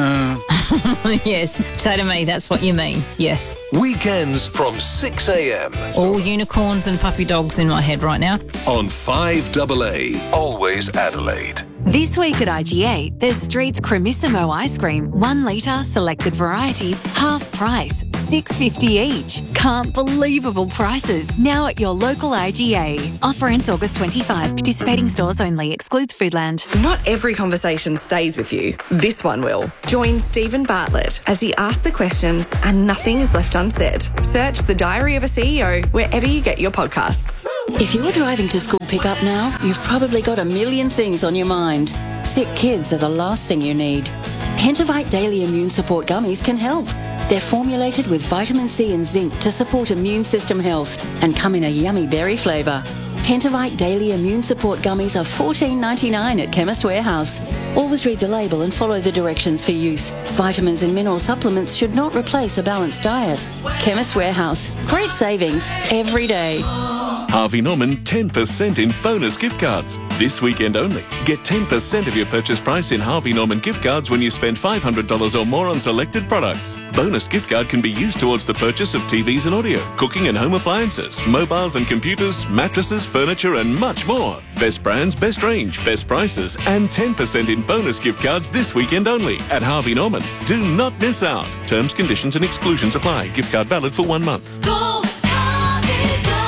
[SPEAKER 3] Yes. Say to me, that's what you mean. Yes.
[SPEAKER 21] Weekends from 6 a.m.
[SPEAKER 3] All unicorns and puppy dogs in my head right now.
[SPEAKER 21] on 5AA. Always Adelaide.
[SPEAKER 8] This week at IGA, there's Street's Cremissimo ice cream, 1 litre, selected varieties, half price, $6.50 each. Can't believable prices. Now at your local IGA. Offer ends August 25. Participating stores only. Excludes Foodland.
[SPEAKER 10] Not every conversation stays with you. This one will. Join Stephen Bartlett as he asks the questions and nothing is left unsaid. Search The Diary of a CEO wherever you get your podcasts.
[SPEAKER 5] If you're driving to school pickup now, you've probably got a million things on your mind. Sick kids are the last thing you need. Pentavite Daily Immune Support Gummies can help. They're formulated with vitamin C and zinc to support immune system health and come in a yummy berry flavour. Pentavite Daily Immune Support Gummies are $14.99 at Chemist Warehouse. Always read the label and follow the directions for use. Vitamins and mineral supplements should not replace a balanced diet. Chemist Warehouse. Great savings every day.
[SPEAKER 11] Harvey Norman 10% in bonus gift cards. This weekend only. Get 10% of your purchase price in Harvey Norman gift cards when you spend $500 or more on selected products. Bonus gift card can be used towards the purchase of TVs and audio, cooking and home appliances, mobiles and computers, mattresses, furniture and much more. Best brands, best range, best prices and 10% in bonus gift cards this weekend only at Harvey Norman. Do not miss out. Terms, conditions and exclusions apply. Gift card valid for 1 month.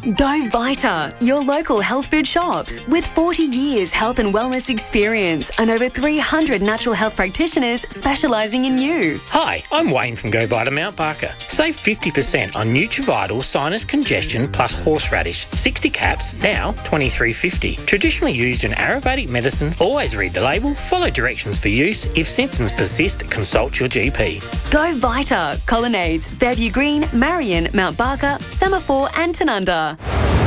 [SPEAKER 12] Go Vita, your local health food shops. With 40 years health and wellness experience and over 300 natural health practitioners specialising in you.
[SPEAKER 13] Hi, I'm Wayne from Go Vita Mount Barker. Save 50% on Nutrivital Sinus Congestion plus Horseradish. 60 caps, now $23.50. Traditionally used in Ayurvedic medicine. Always read the label, follow directions for use. If symptoms persist, consult your GP.
[SPEAKER 12] Go Vita, Colonnades, Fairview Green, Marion, Mount Barker, Semaphore and Tanunda.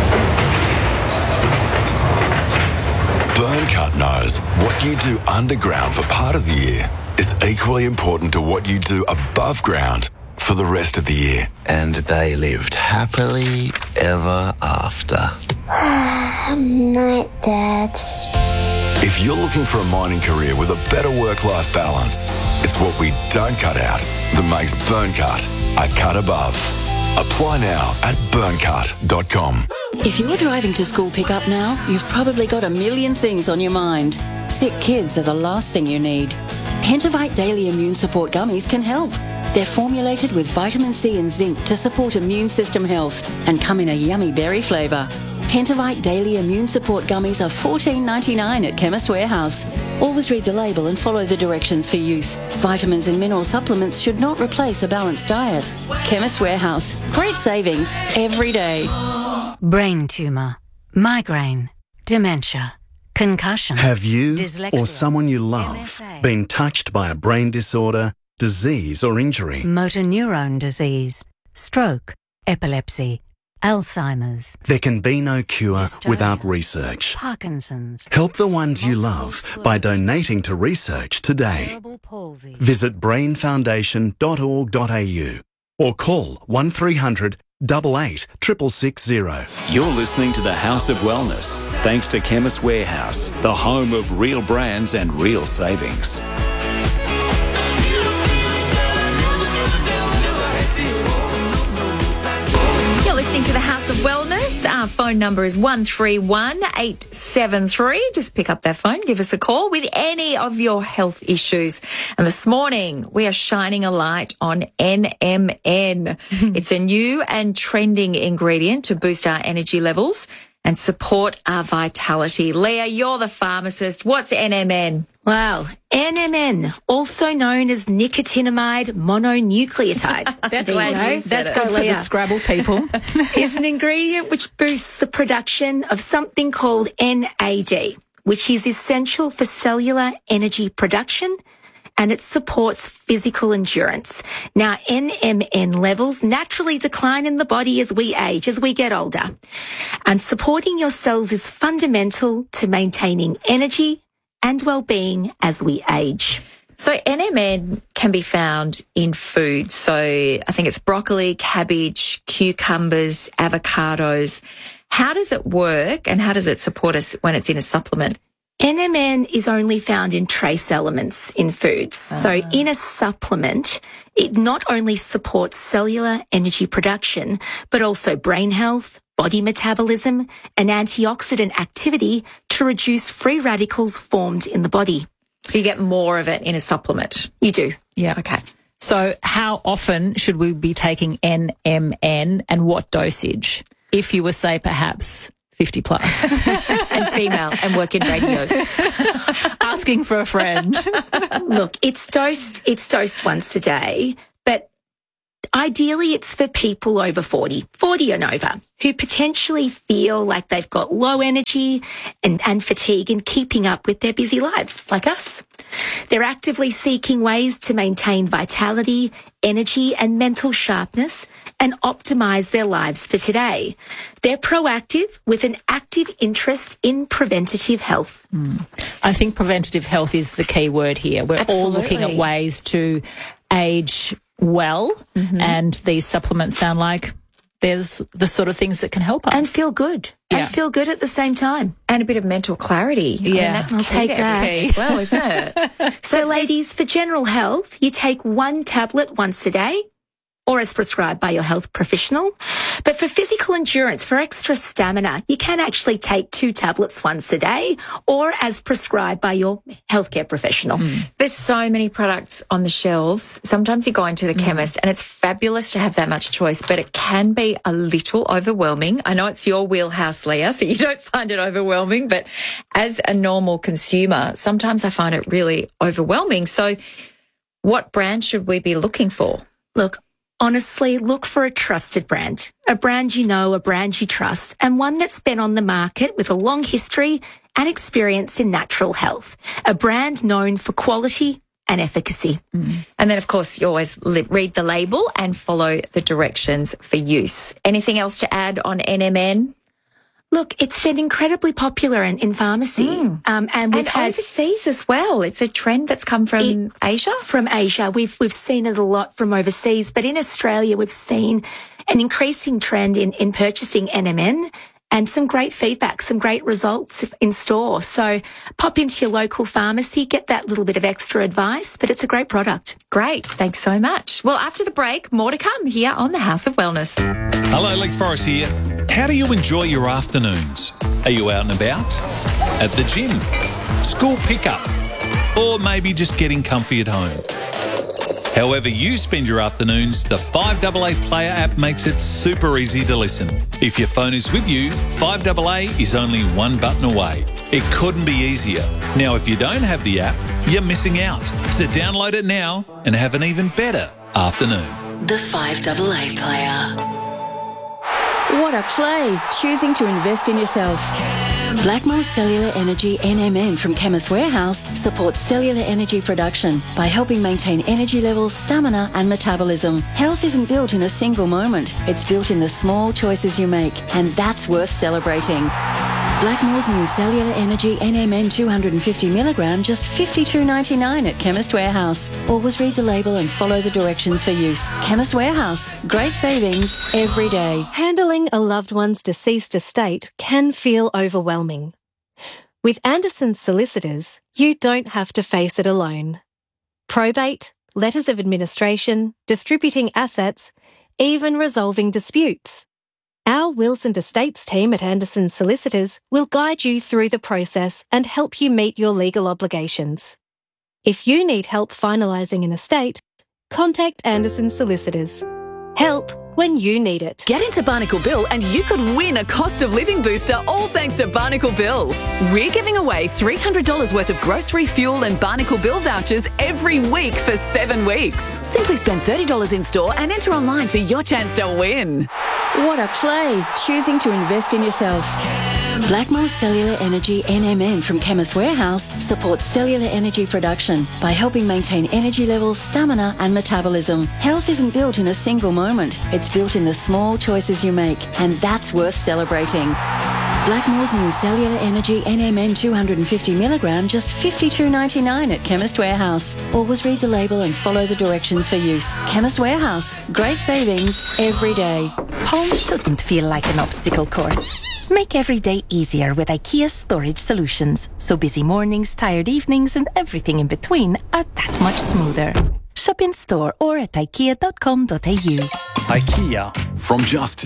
[SPEAKER 14] Burncut knows what you do underground for part of the year is equally important to what you do above ground for the rest of the year.
[SPEAKER 15] And they lived happily ever after. Night, Dad.
[SPEAKER 14] If you're looking for a mining career with a better work-life balance, it's what we don't cut out that makes Burncut a cut above. Apply now at burncut.com.
[SPEAKER 5] If you're driving to school pickup now, you've probably got a million things on your mind. Sick kids are the last thing you need. Pentavite Daily Immune Support Gummies can help. They're formulated with vitamin C and zinc to support immune system health and come in a yummy berry flavour. Pentavite Daily Immune Support Gummies are $14.99 at Chemist Warehouse. Always read the label and follow the directions for use. Vitamins and mineral supplements should not replace a balanced diet. Chemist Warehouse. Great savings every day.
[SPEAKER 25] Brain tumour, migraine, dementia, concussion.
[SPEAKER 26] Have you
[SPEAKER 25] dyslexia,
[SPEAKER 26] or someone you love
[SPEAKER 25] MSA,
[SPEAKER 26] been touched by a brain disorder, disease or injury?
[SPEAKER 25] motor neurone disease, stroke, epilepsy, Alzheimer's.
[SPEAKER 26] There can be no cure
[SPEAKER 25] Dystonia,
[SPEAKER 26] without research.
[SPEAKER 25] Parkinson's.
[SPEAKER 26] Help the ones you love by donating to research today.
[SPEAKER 25] Cerebral palsy.
[SPEAKER 26] Visit brainfoundation.org.au or call 1300 88 660.
[SPEAKER 1] You're listening to the House of Wellness, thanks to Chemist Warehouse, the home of real brands and real savings.
[SPEAKER 2] You're listening to the House of Wellness. Our phone number is 131873. Just pick up that phone, give us a call with any of your health issues. And this morning, we are shining a light on NMN. It's a new and trending ingredient to boost our energy levels and support our vitality. Leah, you're the pharmacist. What's NMN?
[SPEAKER 9] Well, NMN, also known as nicotinamide mononucleotide.
[SPEAKER 3] That's
[SPEAKER 9] There you go.
[SPEAKER 3] That's good for the Scrabble people.
[SPEAKER 9] Is an ingredient which boosts the production of something called NAD, which is essential for cellular energy production, and it supports physical endurance. Now, NMN levels naturally decline in the body as we age, as we get older. And supporting your cells is fundamental to maintaining energy and well-being as we age.
[SPEAKER 2] So NMN can be found in foods. So I think it's broccoli, cabbage, cucumbers, avocados. How does it work and how does it support us when it's in a supplement?
[SPEAKER 9] NMN is only found in trace elements in foods. So in a supplement, it not only supports cellular energy production, but also brain health, body metabolism, and antioxidant activity to reduce free radicals formed in the body.
[SPEAKER 2] So you get more of it in a supplement?
[SPEAKER 9] You do.
[SPEAKER 3] Yeah.
[SPEAKER 2] Okay.
[SPEAKER 3] So how often should we be taking NMN and what dosage? If you were, say, perhaps 50 plus.
[SPEAKER 2] And female and work in radio.
[SPEAKER 3] Asking for a friend.
[SPEAKER 9] Look, it's dosed once a day, but ideally it's for people over 40 and over, who potentially feel like they've got low energy and fatigue in keeping up with their busy lives, like us. They're actively seeking ways to maintain vitality, energy and mental sharpness and optimise their lives for today. They're proactive with an active interest in preventative health.
[SPEAKER 3] I think preventative health is the key word here. We're all looking at
[SPEAKER 9] Absolutely.
[SPEAKER 3] ways to age well, and these supplements sound like there's the sort of things that can help us.
[SPEAKER 9] And feel good.
[SPEAKER 3] Yeah.
[SPEAKER 9] And feel good at the same time.
[SPEAKER 2] And a bit of mental clarity.
[SPEAKER 3] Yeah.
[SPEAKER 2] That's
[SPEAKER 9] I'll
[SPEAKER 2] key
[SPEAKER 9] take
[SPEAKER 2] to
[SPEAKER 9] that.
[SPEAKER 2] everything as well, isn't it?
[SPEAKER 9] So ladies, for general health, you take one tablet once a day, or as prescribed by your health professional. But for physical endurance, for extra stamina, you can actually take 2 tablets once a day or as prescribed by your healthcare professional.
[SPEAKER 2] There's so many products on the shelves. Sometimes you go into the chemist and it's fabulous to have that much choice, but it can be a little overwhelming. I know it's your wheelhouse, Leah, so you don't find it overwhelming, but as a normal consumer, sometimes I find it really overwhelming. So what brand should we be looking for?
[SPEAKER 9] Look, honestly, look for a trusted brand, a brand you know, a brand you trust, and one that's been on the market with a long history and experience in natural health, a brand known for quality and efficacy.
[SPEAKER 2] And then, of course, you always read the label and follow the directions for use. Anything else to add on NMN?
[SPEAKER 9] Look, it's been incredibly popular in pharmacy. And we've had
[SPEAKER 2] overseas as well. It's a trend that's come from Asia?
[SPEAKER 9] From Asia. We've seen it a lot from overseas. But in Australia, we've seen an increasing trend in purchasing NMN and some great feedback, some great results in store. So pop into your local pharmacy, get that little bit of extra advice, but it's a great product.
[SPEAKER 2] Great. Thanks so much. Well, after the break, more to come here on the House of Wellness.
[SPEAKER 16] Hello, Lex Forrest here. How do you enjoy your afternoons? Are you out and about? At the gym? School pickup? Or maybe just getting comfy at home? However you spend your afternoons, the 5AA Player app makes it super easy to listen. If your phone is with you, 5AA is only one button away. It couldn't be easier. Now, if you don't have the app, you're missing out. So download it now and have an even better afternoon.
[SPEAKER 5] The 5AA Player.
[SPEAKER 17] What a play, choosing to invest in yourself.
[SPEAKER 5] Blackmore Cellular Energy NMN from Chemist Warehouse supports cellular energy production by helping maintain energy levels, stamina and metabolism. Health isn't built in a single moment. It's built in the small choices you make, and that's worth celebrating. Blackmore's new Cellular Energy NMN 250mg, just $52.99 at Chemist Warehouse. Always read the label and follow the directions for use. Chemist Warehouse, great savings every day.
[SPEAKER 18] Handling a loved one's deceased estate can feel overwhelming. With Anderson's Solicitors, you don't have to face it alone. Probate, letters of administration, distributing assets, even resolving disputes. Our Wills and Estates team at Anderson's Solicitors will guide you through the process and help you meet your legal obligations. If you need help finalising an estate, contact Anderson's Solicitors. Help when you need it.
[SPEAKER 19] Get into Barnacle Bill and you could win a cost of living booster, all thanks to Barnacle Bill. We're giving away $300 worth of grocery, fuel and Barnacle Bill vouchers every week for 7 weeks. Simply spend $30 in store and enter online for your chance to win.
[SPEAKER 5] What a play, choosing to invest in yourself. Blackmore Cellular Energy NMN from Chemist Warehouse supports cellular energy production by helping maintain energy levels, stamina and metabolism. Health isn't built in a single moment. It's built in the small choices you make, and that's worth celebrating. Blackmore's new Cellular Energy NMN 250mg, just $52.99 at Chemist Warehouse. Always read the label and follow the directions for use. Chemist Warehouse, great savings every day.
[SPEAKER 20] Home shouldn't feel like an obstacle course. Make every day easier with IKEA Storage Solutions, so busy mornings, tired evenings and everything in between are that much smoother. Shop in store or at ikea.com.au.
[SPEAKER 1] IKEA. From just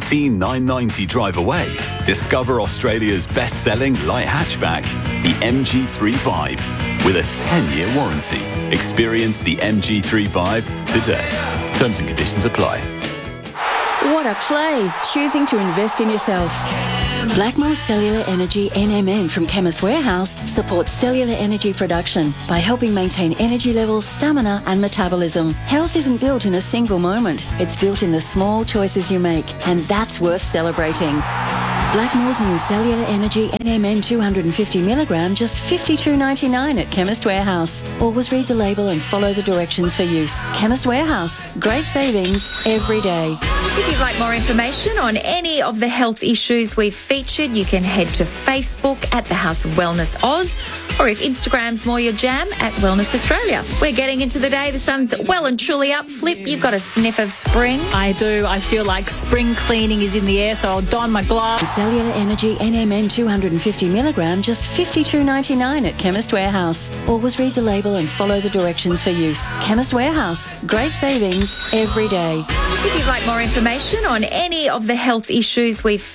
[SPEAKER 1] $19,990 drive away, discover Australia's best-selling light hatchback, the MG3 Vibe, with a 10-year warranty. Experience the MG3 Vibe today. Terms and conditions apply.
[SPEAKER 5] What a play, choosing to invest in yourself. Blackmore Cellular Energy NMN from Chemist Warehouse supports cellular energy production by helping maintain energy levels, stamina and metabolism. Health isn't built in a single moment. It's built in the small choices you make, and that's worth celebrating. Blackmore's new Cellular Energy NMN 250mg, just $52.99 at Chemist Warehouse. Always read the label and follow the directions for use. Chemist Warehouse, great savings every day.
[SPEAKER 2] If you'd like more information on any of the health issues we've featured, you can head to Facebook at the House of Wellness Oz, or if Instagram's more your jam, at Wellness Australia. We're getting into the day. The sun's well and truly up. Flip, you've got a sniff of spring.
[SPEAKER 3] I do. I feel like spring cleaning is in the air, so I'll don my gloves.
[SPEAKER 5] Cellular Energy NMN 250 milligram, just $52.99 at Chemist Warehouse. Always read the label and follow the directions for use. Chemist Warehouse. Great savings every day.
[SPEAKER 2] If you'd like more information on any of the health issues we've